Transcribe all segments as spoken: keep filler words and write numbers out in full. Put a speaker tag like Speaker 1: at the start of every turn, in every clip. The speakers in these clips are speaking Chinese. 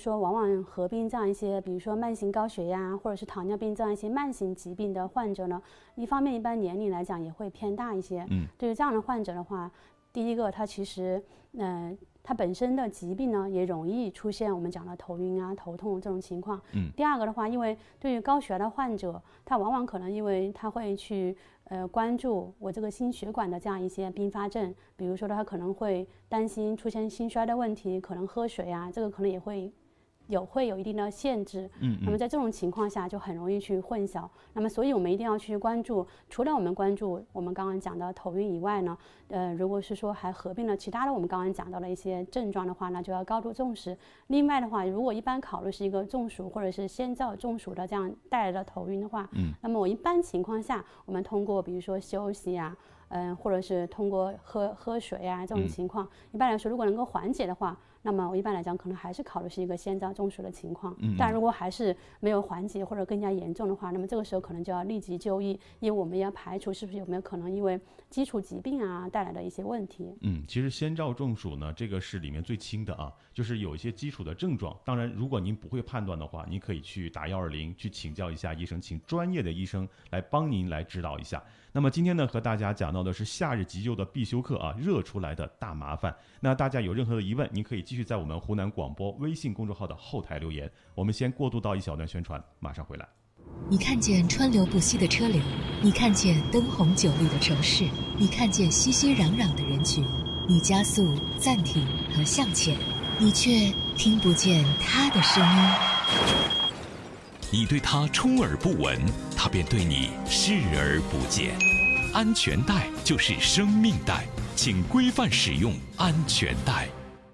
Speaker 1: 说往往合并这样一些，比如说慢性高血压或者是糖尿病这样一些慢性疾病的患者呢，一方面一般年龄来讲也会偏大一些。嗯，对于这样的患者的话，第一个他其实，嗯、呃。它本身的疾病呢，也容易出现我们讲的头晕啊、头痛这种情况。嗯。第二个的话，因为对于高血压的患者，他往往可能因为他会去呃关注我这个心血管的这样一些并发症，比如说他可能会担心出现心衰的问题，可能喝水啊，这个可能也会。有会有一定的限制，嗯，那么在这种情况下就很容易去混淆。那么，所以我们一定要去关注，除了我们关注我们刚刚讲的头晕以外呢，呃，如果是说还合并了其他的我们刚刚讲到的一些症状的话，那就要高度重视。另外的话，如果一般考虑是一个中暑或者是先兆中暑的这样带来的头晕的话，嗯，那么我一般情况下，我们通过比如说休息啊。嗯、呃，或者是通过喝喝水啊这种情况，嗯、一般来说，如果能够缓解的话，那么我一般来讲可能还是考虑是一个先兆中暑的情况。嗯，但如果还是没有缓解或者更加严重的话，那么这个时候可能就要立即就医，因为我们要排除是不是有没有可能因为基础疾病啊带来的一些问题。
Speaker 2: 嗯，其实先兆中暑呢，这个是里面最轻的啊，就是有一些基础的症状。当然，如果您不会判断的话，您可以去打一二零去请教一下医生，请专业的医生来帮您来指导一下。那么今天呢，和大家讲到的是夏日急救的必修课啊，热出来的大麻烦。那大家有任何的疑问，您可以继续在我们湖南广播微信公众号的后台留言。我们先过渡到一小段宣传，马上回来。
Speaker 3: 你看见川流不息的车流，你看见灯红酒绿的城市，你看见熙熙攘攘的人群，你加速、暂停和向前，你却听不见他的声音。
Speaker 4: 你对他充耳不闻，他便对你视而不见。安全带就是生命带，请规范使用安全带。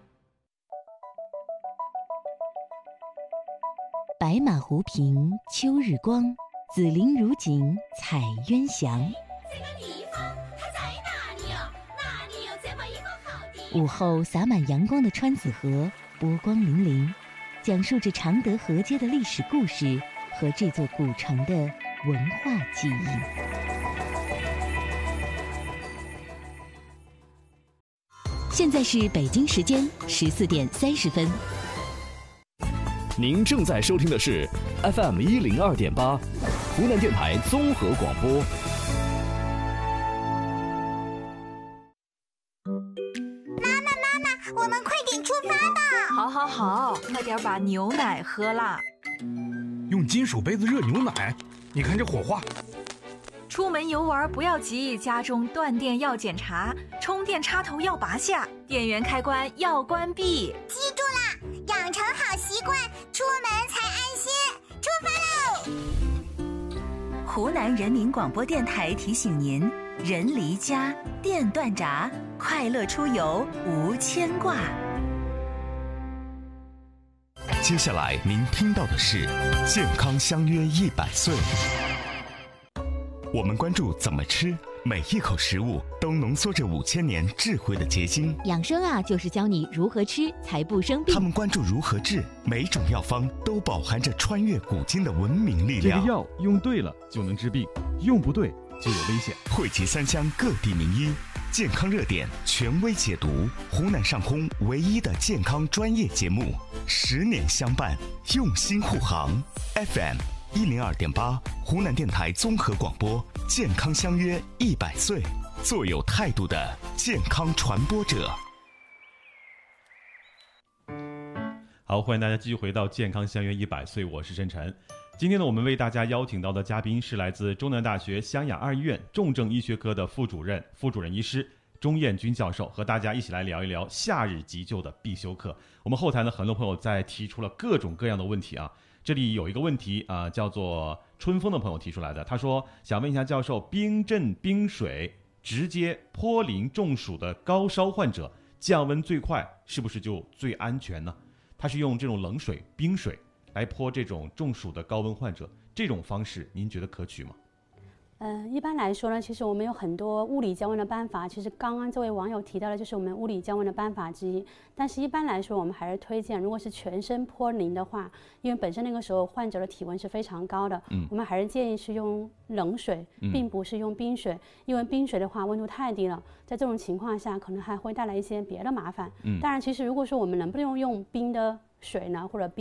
Speaker 3: 白马湖平秋日光，紫菱如锦彩鸳翔。
Speaker 5: 这个地方它在哪里啊？哪里有这么一个好地方？
Speaker 3: 午后洒满阳光的川子河，波光粼粼，讲述着常德河街的历史故事和这座古城的文化记忆。现在是北京时间十四点三十分。
Speaker 6: 您正在收听的是 F M 一零二点八，湖南电台综合广播。
Speaker 5: 妈妈，妈妈，我们快点出发吧！
Speaker 7: 好，好，好，快点把牛奶喝啦。
Speaker 8: 用金属杯子热牛奶，你看这火花。
Speaker 7: 出门游玩不要急，家中断电要检查，充电插头要拔下，电源开关要关闭。
Speaker 5: 记住啦，养成好习惯，出门才安心。出发喽！
Speaker 9: 湖南人民广播电台提醒您：人离家，电断闸，快乐出游无牵挂。
Speaker 4: 接下来您听到的是健康相约一百岁。我们关注怎么吃，每一口食物都浓缩着五千年智慧的结晶。
Speaker 3: 养生啊，就是教你如何吃才不生病。
Speaker 4: 他们关注如何治，每种药方都饱含着穿越古今的文明力量。
Speaker 2: 这个药用对了就能治病，用不对就有危险。
Speaker 4: 汇集三湘各地名医，健康热点权威解读，湖南上空唯一的健康专业节目，十年相伴，用心护航。F M 一零二点八，湖南电台综合广播，健康相约一百岁，做有态度的健康传播者。
Speaker 2: 好，欢迎大家继续回到健康相约一百岁，我是申晨。今天呢，我们为大家邀请到的嘉宾是来自中南大学湘雅二医院重症医学科的副主任、副主任医师钟彦军教授，和大家一起来聊一聊夏日急救的必修课。我们后台呢，很多朋友在提出了各种各样的问题啊。这里有一个问题啊、呃，叫做春风的朋友提出来的，他说想问一下教授，冰镇冰水直接泼淋中暑的高烧患者，降温最快，是不是就最安全呢？他是用这种冷水、冰水来泼这种中暑的高温患者，这种方式您觉得可取吗？
Speaker 1: 嗯、呃，一般来说呢，其实我们有很多物理降温的办法。其实刚刚这位网友提到的就是我们物理降温的办法之一。但是一般来说，我们还是推荐，如果是全身泼淋的话，因为本身那个时候患者的体温是非常高的，嗯，我们还是建议是用冷水，并不是用冰水，嗯、因为冰水的话温度太低了，在这种情况下可能还会带来一些别的麻烦。嗯，当然，其实如果说我们能不能用冰的水呢，或者冰